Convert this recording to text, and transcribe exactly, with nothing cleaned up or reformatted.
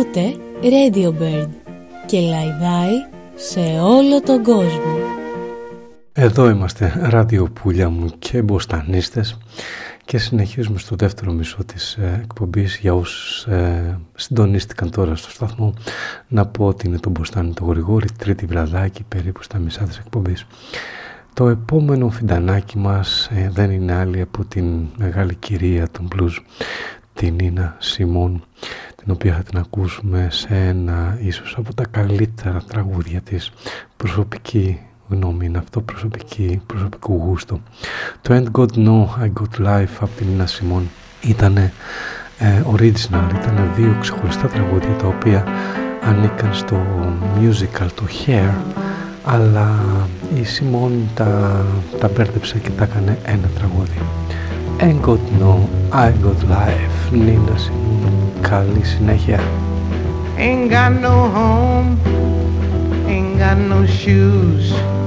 Ακούτε Radio Bird και λαϊδάει σε όλο τον κόσμο. Εδώ είμαστε, ραδιοπούλια μου και μποστανίστες, και συνεχίζουμε στο δεύτερο μισό της ε, εκπομπής. Για όσους ε, συντονίστηκαν τώρα στο σταθμό, να πω ότι είναι το Μποστάνι το Γρηγόρη, τρίτη βραδάκι περίπου στα μισά της εκπομπής. Το επόμενο φιντανάκι μας ε, δεν είναι άλλη από την μεγάλη κυρία των blues, την Νίνα Σιμών, την οποία θα την ακούσουμε σε ένα ίσως από τα καλύτερα τραγούδια της. Προσωπική γνώμη είναι αυτό, προσωπική, προσωπικού γούστου. Το Ain't Got No I Got Life από την Νίνα Σιμών ήταν ε, original, ήταν δύο ξεχωριστά τραγούδια τα οποία ανήκαν στο musical, το Hair, αλλά η Σιμών τα, τα μπέρδεψε και τα έκανε ένα τραγούδι. Ain't got no, I got life. Νίνα Σιμών, καλή συνέχεια. Ain't got no home, ain't got no shoes.